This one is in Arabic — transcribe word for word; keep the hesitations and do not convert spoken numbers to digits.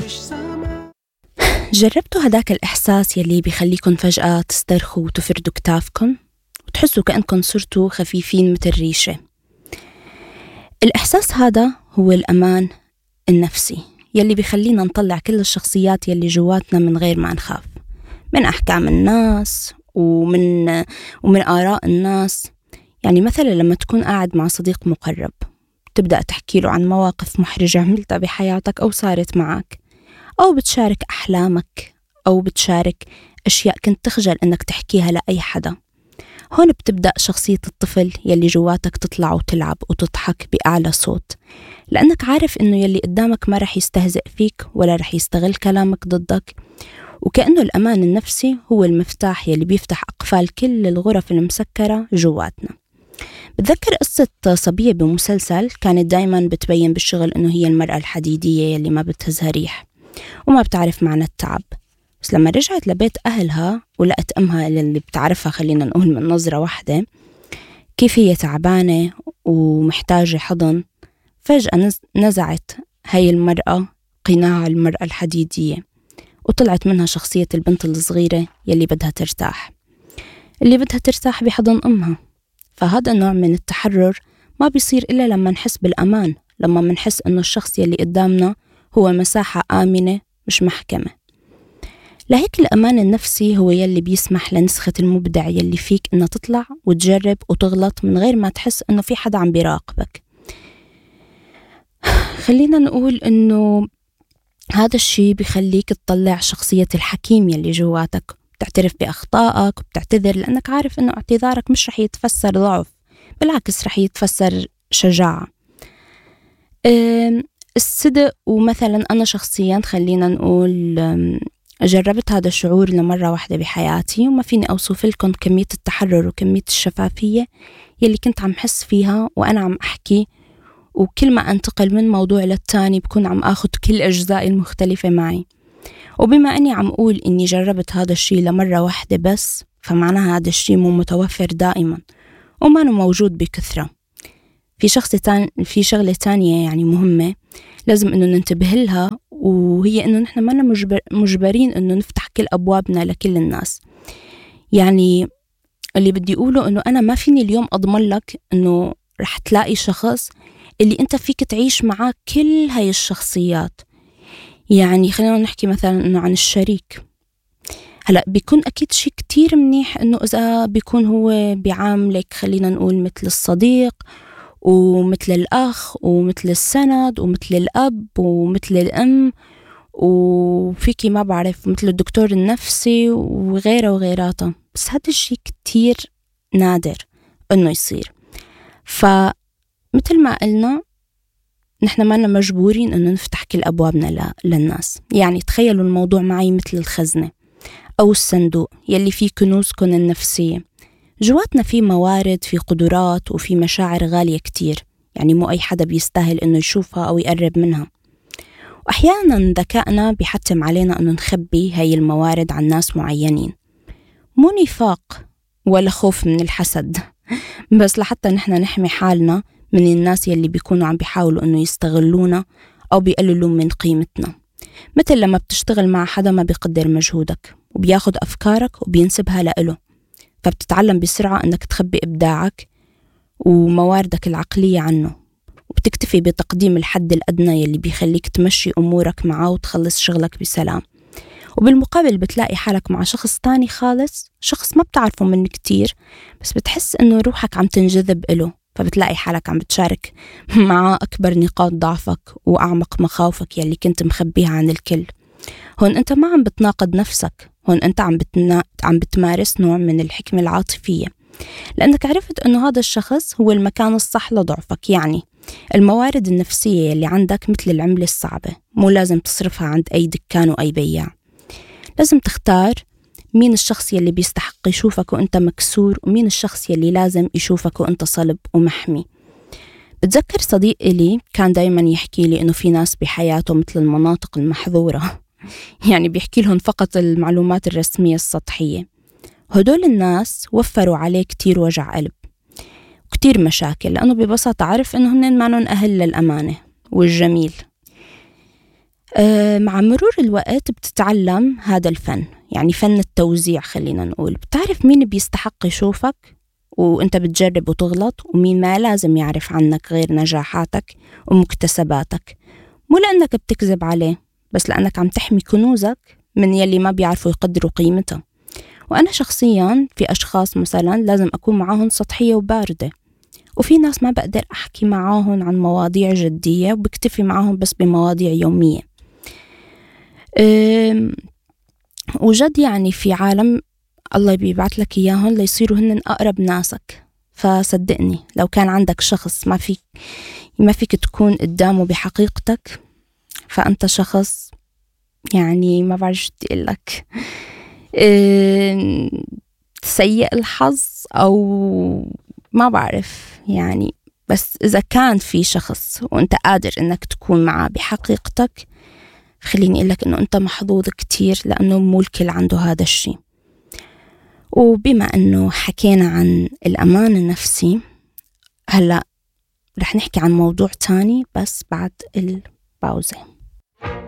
جربتوا هداك الإحساس يلي بيخليكن فجأة تسترخوا وتفردوا كتافكن وتحسوا كأنكم صرتوا خفيفين مثل ريشة؟ الإحساس هذا هو الأمان النفسي يلي بيخلينا نطلع كل الشخصيات يلي جواتنا من غير ما نخاف من أحكام الناس ومن ومن آراء الناس. يعني مثلا لما تكون قاعد مع صديق مقرب تبدأ تحكي له عن مواقف محرجة عملتها بحياتك أو صارت معك، أو بتشارك أحلامك، أو بتشارك أشياء كنت تخجل أنك تحكيها لأي حدا. هون بتبدأ شخصية الطفل يلي جواتك تطلع وتلعب وتضحك بأعلى صوت، لأنك عارف أنه يلي قدامك ما رح يستهزئ فيك ولا رح يستغل كلامك ضدك. وكأنه الأمان النفسي هو المفتاح يلي بيفتح أقفال كل الغرف المسكرة جواتنا. بتذكر قصة صبية بمسلسل كانت دايما بتبين بالشغل أنه هي المرأة الحديدية يلي ما بتهزها ريح وما بتعرف معنى التعب، بس لما رجعت لبيت أهلها ولقت أمها اللي بتعرفها خلينا نقول من نظرة واحدة كيف هي تعبانة ومحتاجة حضن، فجأة نزعت هاي المرأة قناع المرأة الحديدية وطلعت منها شخصية البنت الصغيرة يلي بدها ترتاح، اللي بدها ترتاح بحضن أمها. فهذا النوع من التحرر ما بيصير إلا لما نحس بالأمان، لما منحس إنه الشخص يلي قدامنا هو مساحة آمنة مش محكمة. لهيك الأمان النفسي هو يلي بيسمح لنسخة المبدع يلي فيك إنها تطلع وتجرب وتغلط من غير ما تحس إنه في حدا عم بيراقبك. خلينا نقول إنه هذا الشيء بيخليك تطلع شخصية الحكيم يلي جواتك، بتعترف بأخطائك وبتعتذر لأنك عارف إنه اعتذارك مش رح يتفسر ضعف، بالعكس رح يتفسر شجاعة. الصدق، ومثلا أنا شخصيا خلينا نقول جربت هذا الشعور لمرة واحدة بحياتي وما فيني أوصف لكم كمية التحرر وكمية الشفافية يلي كنت عم حس فيها وأنا عم أحكي، وكل ما أنتقل من موضوع للتاني بكون عم أخذ كل أجزائي المختلفة معي. وبما أني عم أقول إني جربت هذا الشيء لمرة واحدة بس، فمعناها هذا الشيء مو متوفر دائما وما أنه موجود بكثرة. في شخص تاني في شغلة تانية يعني مهمة لازم إنه ننتبه لها، وهي إنه نحن ما مجبر مجبرين إنه نفتح كل أبوابنا لكل الناس. يعني اللي بدي أقوله إنه أنا ما فيني اليوم أضمن لك إنه رح تلاقي شخص اللي أنت فيك تعيش معاه كل هاي الشخصيات. يعني خلينا نحكي مثلا إنه عن الشريك، هلأ بيكون أكيد شيء كتير منيح إنه إذا بيكون هو بيعاملك خلينا نقول مثل الصديق ومثل الأخ ومثل السند ومثل الأب ومثل الأم وفيكي ما بعرف مثل الدكتور النفسي وغيره وغيراته، بس هذا الشيء كتير نادر إنه يصير. فمثل ما قلنا نحن ما مجبورين إنه نفتح كل أبوابنا للناس. يعني تخيلوا الموضوع معي مثل الخزنة أو الصندوق يلي فيه كنوزكن النفسية. جواتنا في موارد، في قدرات، وفي مشاعر غالية كتير، يعني مو أي حدا بيستاهل إنه يشوفها أو يقرب منها. وأحيانا ذكائنا بيحتم علينا إنه نخبي هاي الموارد عن ناس معينين، مو نفاق ولا خوف من الحسد، بس لحتى نحن نحمي حالنا من الناس يلي بيكونوا عم بيحاولوا إنه يستغلونا أو بيقللوا من قيمتنا. مثل لما بتشتغل مع حدا ما بيقدر مجهودك وبياخد أفكارك وبينسبها لإله، فبتتعلم بسرعة أنك تخبي إبداعك ومواردك العقلية عنه، وبتكتفي بتقديم الحد الأدنى يلي بيخليك تمشي أمورك معه وتخلص شغلك بسلام. وبالمقابل بتلاقي حالك مع شخص تاني خالص، شخص ما بتعرفه من كتير، بس بتحس أنه روحك عم تنجذب إله، فبتلاقي حالك عم بتشارك مع أكبر نقاط ضعفك وأعمق مخاوفك يلي كنت مخبيها عن الكل. هون أنت ما عم بتناقض نفسك، هون أنت عم, بتنا... عم بتمارس نوع من الحكمة العاطفية، لأنك عرفت أنه هذا الشخص هو المكان الصح لضعفك. يعني الموارد النفسية اللي عندك مثل العملة الصعبة، مو لازم تصرفها عند أي دكان وأي بياع. لازم تختار مين الشخص يلي بيستحق يشوفك وأنت مكسور، ومين الشخص يلي لازم يشوفك وأنت صلب ومحمي. بتذكر صديق إلي كان دايما يحكي لي أنه في ناس بحياته مثل المناطق المحظورة، يعني بيحكي لهم فقط المعلومات الرسمية السطحية. هدول الناس وفروا عليه كتير وجع قلب وكتير مشاكل، لأنه ببساطة عارف أنه هن مانن أهل للأمانة والجميل. أه مع مرور الوقت بتتعلم هذا الفن، يعني فن التوزيع خلينا نقول. بتعرف مين بيستحق يشوفك وانت بتجرب وتغلط، ومين ما لازم يعرف عنك غير نجاحاتك ومكتسباتك، مو لأنك بتكذب عليه بس لأنك عم تحمي كنوزك من يلي ما بيعرفوا يقدروا قيمتها. وأنا شخصياً في أشخاص مثلاً لازم أكون معاهم سطحية وباردة، وفي ناس ما بقدر أحكي معاهم عن مواضيع جدية وبكتفي معاهم بس بمواضيع يومية. وجد يعني في عالم الله بيبعت لك إياهم ليصيروا هن أقرب ناسك. فصدقني لو كان عندك شخص ما فيك ما فيك تكون قدامه بحقيقتك، فأنت شخص يعني ما بعرف شو بدي أقول لك، سيء الحظ أو ما بعرف يعني. بس إذا كان في شخص وأنت قادر إنك تكون معه بحقيقتك، خليني أقول لك إنه أنت محظوظ كتير، لأنه مو الكل عنده هذا الشيء. وبما إنه حكينا عن الأمان النفسي، هلأ رح نحكي عن موضوع تاني بس بعد الباوزة.